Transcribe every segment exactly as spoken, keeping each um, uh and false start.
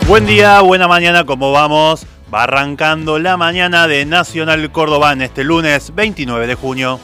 Buen día, buena mañana, ¿cómo vamos? Va arrancando la mañana de Nacional Córdoba en este lunes veintinueve de junio.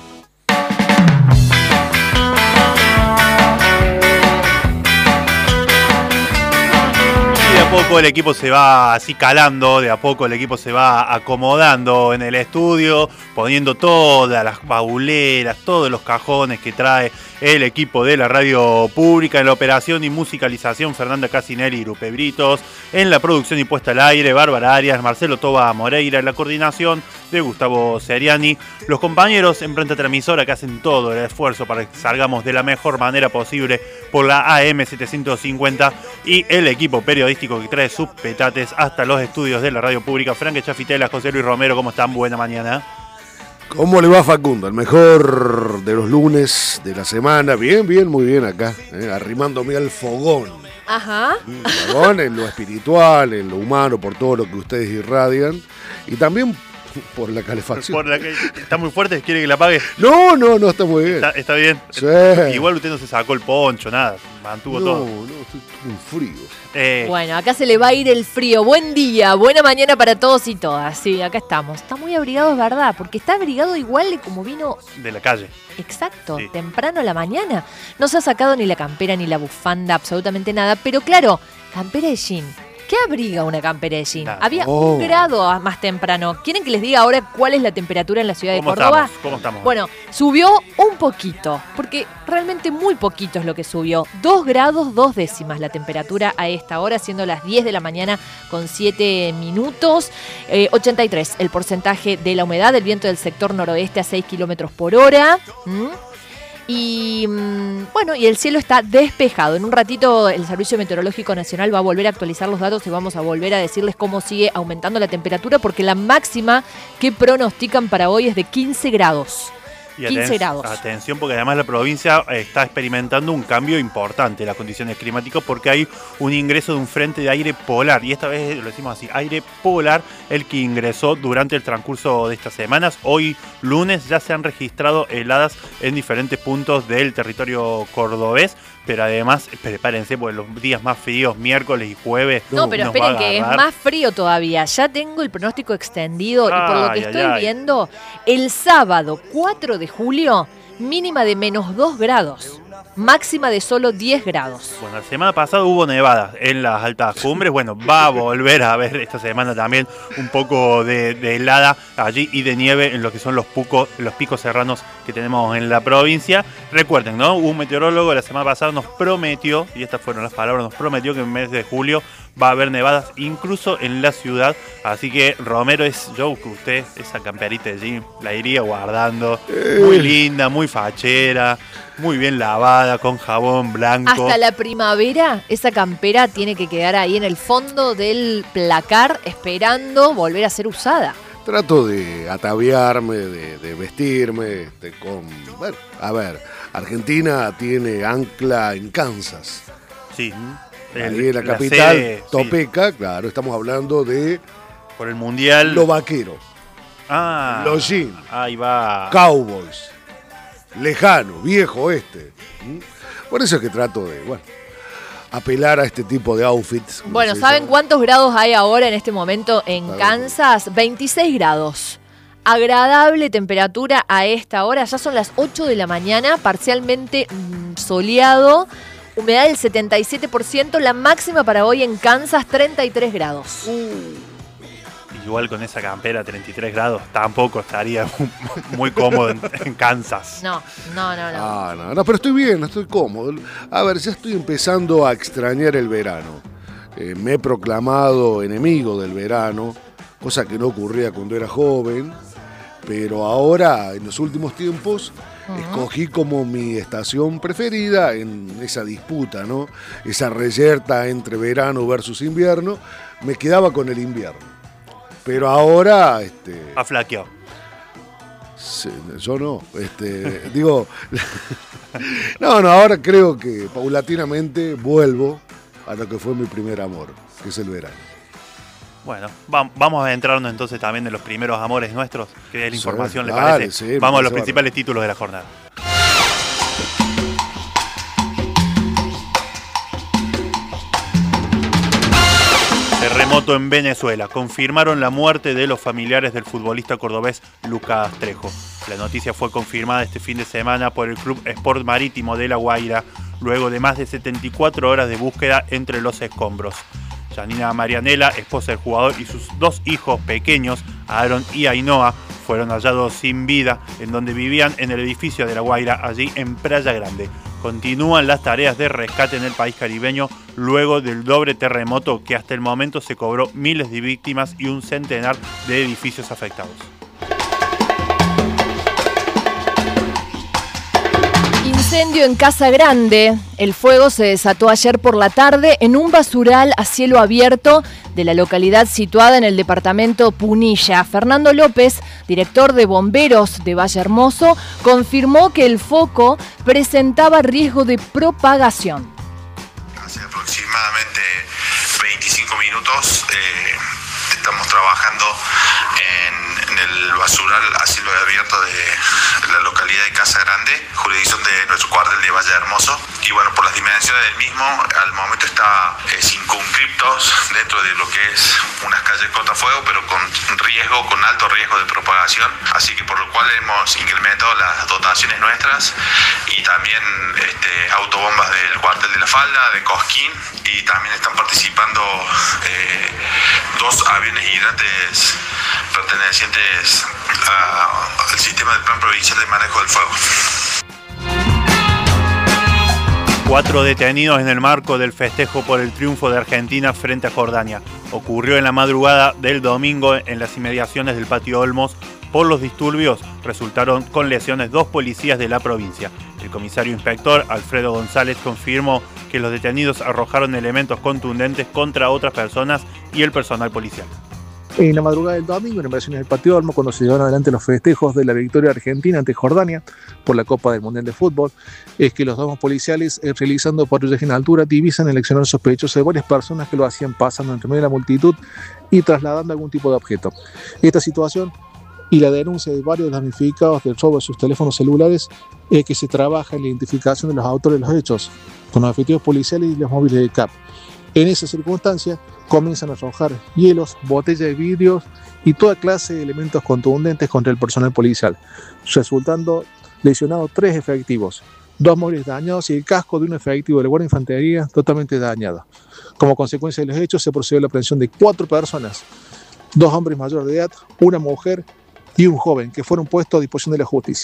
Y de a poco el equipo se va así calando, de a poco el equipo se va acomodando en el estudio, poniendo todas las bauleras, todos los cajones que trae el equipo de la radio pública. En la operación y musicalización, Fernanda Casinelli y Lupe Britos. En la producción y puesta al aire, Bárbara Arias, Marcelo Toba Moreira. En la coordinación de Gustavo Seriani. Los compañeros en Planta Transmisora que hacen todo el esfuerzo para que salgamos de la mejor manera posible por la A M setecientos cincuenta. Y el equipo periodístico que trae sus petates hasta los estudios de la radio pública. Franque Chafitela, José Luis Romero, ¿cómo están? Buena mañana. ¿Cómo le va, Facundo? El mejor de los lunes de la semana. Bien, bien, muy bien acá, ¿eh? Arrimándome al fogón. Ajá. El fogón en lo espiritual, en lo humano, por todo lo que ustedes irradian. Y también por la calefacción. Por la que está muy fuerte, ¿quiere que la apague? No, no, no, está muy bien. Está, está bien. Sí. Igual usted no se sacó el poncho, nada. Mantuvo no, todo. No, no, estoy muy frío. Eh, Bueno, acá se le va a ir el frío. Buen día, buena mañana para todos y todas. Sí, acá estamos. Está muy abrigado, es verdad, porque está abrigado igual de como vino. De la calle. Exacto, Sí. temprano a la mañana. No se ha sacado ni la campera ni la bufanda, absolutamente nada. Pero claro, campera de jean. ¿Qué abriga una campera de jean? Nada. Había Oh. un grado más temprano. ¿Quieren que les diga ahora cuál es la temperatura en la ciudad de ¿Cómo Córdoba? estamos? ¿Cómo estamos? Bueno, subió un poquito, porque realmente muy poquito es lo que subió. Dos grados, dos décimas la temperatura a esta hora, siendo las diez de la mañana con siete minutos. Eh, ochenta y tres el porcentaje de la humedad, el viento del sector noroeste a seis kilómetros por hora. ¿Mm? Y mm, bueno, y el cielo está despejado. En un ratito el Servicio Meteorológico Nacional va a volver a actualizar los datos y vamos a volver a decirles cómo sigue aumentando la temperatura, porque la máxima que pronostican para hoy es de quince grados. Y quince aten- grados. Atención, porque además la provincia está experimentando un cambio importante en las condiciones climáticas, porque hay un ingreso de un frente de aire polar, y esta vez lo decimos así, aire polar, el que ingresó durante el transcurso de estas semanas. Hoy, lunes, ya se han registrado heladas en diferentes puntos del territorio cordobés, pero además, prepárense, porque los días más fríos, miércoles y jueves, No, pero nos va a esperen que es agarrar. más frío todavía. Ya tengo el pronóstico extendido y por lo que Ay, estoy ay, ay. viendo, el sábado cuatro de julio, mínima de menos dos grados, máxima de solo diez grados. Bueno, la semana pasada hubo nevadas en las altas cumbres. Bueno, va a volver a haber esta semana también un poco de, de helada allí y de nieve en lo que son los, pucos, los picos serranos que tenemos en la provincia. Recuerden, ¿no? Un meteorólogo la semana pasada nos prometió, y estas fueron las palabras, nos prometió que en el mes de julio va a haber nevadas incluso en la ciudad. Así que, Romero, es yo que usted, esa camperita de jean, la iría guardando. Muy linda, muy fachera, muy bien lavada, con jabón blanco. Hasta la primavera, esa campera tiene que quedar ahí en el fondo del placar esperando volver a ser usada. Trato de ataviarme, de, de vestirme, de con... Bueno, a ver, Argentina tiene ancla en Kansas. Sí. Ahí El- en la capital, sede, sí, Topeka, claro, estamos hablando de por el mundial. lo vaquero, Ah, los jeans, ahí va. cowboys, lejano, viejo oeste. ¿Mm? Por eso es que trato de, bueno, apelar a este tipo de outfits. como Bueno, se ¿saben llama. cuántos grados hay ahora en este momento en A ver. Kansas? veintiséis grados. Agradable temperatura a esta hora. Ya son las ocho de la mañana, parcialmente mm, soleado. Humedad del setenta y siete por ciento. La máxima para hoy en Kansas, treinta y tres grados. Igual con esa campera, treinta y tres grados, tampoco estaría muy cómodo en, en Kansas. No, no, no, no. Ah, no, no, pero estoy bien, estoy cómodo. A ver, ya estoy empezando a extrañar el verano. Eh, me he proclamado enemigo del verano, cosa que no ocurría cuando era joven, pero ahora, en los últimos tiempos, escogí como mi estación preferida en esa disputa, ¿no? Esa reyerta entre verano versus invierno, me quedaba con el invierno. Pero ahora, este, Aflaqueó. sí, yo no, este, digo, no, no, ahora creo que paulatinamente vuelvo a lo que fue mi primer amor, que es el verano. Bueno, va- vamos a adentrarnos entonces también en los primeros amores nuestros, que es la Sí, información, ¿le dale, parece? sí, me Vamos a los parece principales títulos de la jornada. Terremoto en Venezuela. Confirmaron la muerte de los familiares del futbolista cordobés Lucas Trejo. La noticia fue confirmada este fin de semana por el Club Sport Marítimo de La Guaira, luego de más de setenta y cuatro horas de búsqueda entre los escombros. Janina Marianela, esposa del jugador, y sus dos hijos pequeños, Aaron y Ainhoa, fueron hallados sin vida en donde vivían en el edificio de La Guaira, allí en Playa Grande. Continúan las tareas de rescate en el país caribeño luego del doble terremoto que hasta el momento se cobró miles de víctimas y un centenar de edificios afectados. Incendio en Casa Grande. El fuego se desató ayer por la tarde en un basural a cielo abierto de la localidad situada en el departamento Punilla. Fernando López, director de bomberos de Valle Hermoso, confirmó que el foco presentaba riesgo de propagación. Hace aproximadamente veinticinco minutos eh, estamos trabajando en, en el basural a cielo abierto de la localidad de Casa Grande, jurisdicción de nuestro cuartel de Valle Hermoso. Y bueno, por las dimensiones del mismo, al momento está eh, circunscriptos dentro de lo que es unas calles contrafuego, pero con riesgo, con alto riesgo de propagación. Así que por lo cual hemos incrementado las dotaciones nuestras y también este, autobombas del cuartel de La Falda, de Cosquín, y también están participando eh, dos aviones hidrantes pertenecientes a, al sistema del Plan Provincial de Manejo del Fuego. Cuatro detenidos en el marco del festejo por el triunfo de Argentina frente a Jordania. Ocurrió en la madrugada del domingo en las inmediaciones del Patio Olmos. Por los disturbios resultaron con lesiones dos policías de la provincia. El comisario inspector Alfredo González confirmó que los detenidos arrojaron elementos contundentes contra otras personas y el personal policial. En la madrugada del domingo, en inmediaciones del Patio Olmos, cuando se llevaron adelante los festejos de la victoria argentina ante Jordania por la Copa del Mundial de Fútbol, es que los domos policiales, eh, realizando patrullaje en altura, divisan el accionar sospechoso de varias personas que lo hacían pasando entre medio de la multitud y trasladando algún tipo de objeto. Esta situación y la denuncia de varios damnificados del robo de sus teléfonos celulares es que se trabaja en la identificación de los autores de los hechos con los efectivos policiales y los móviles de C A P. En esa circunstancia comienzan a arrojar hielos, botellas de vidrios y toda clase de elementos contundentes contra el personal policial, resultando lesionados tres efectivos, dos móviles dañados y el casco de un efectivo de la Guardia de Infantería totalmente dañado. Como consecuencia de los hechos se procedió a la aprehensión de cuatro personas, dos hombres mayores de edad, una mujer y un joven, que fueron puestos a disposición de la justicia.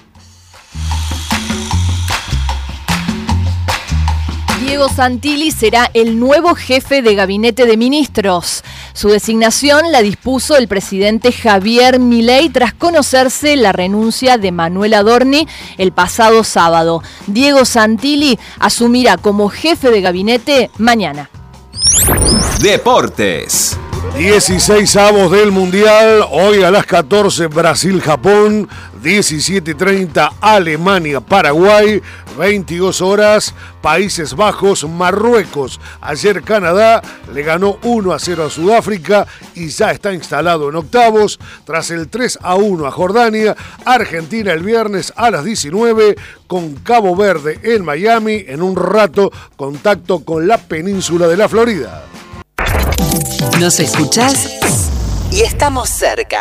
Diego Santilli será el nuevo jefe de gabinete de ministros. Su designación la dispuso el presidente Javier Milei tras conocerse la renuncia de Manuel Adorni el pasado sábado. Diego Santilli asumirá como jefe de gabinete mañana. Deportes. dieciséis avos del Mundial, hoy a las catorce Brasil-Japón, diecisiete treinta Alemania-Paraguay, veintidós horas Países Bajos, Marruecos. Ayer Canadá le ganó uno a cero a Sudáfrica y ya está instalado en octavos. Tras el tres a uno a Jordania, Argentina el viernes a las diecinueve con Cabo Verde en Miami. En un rato, contacto con la península de la Florida. Nos escuchás y estamos cerca.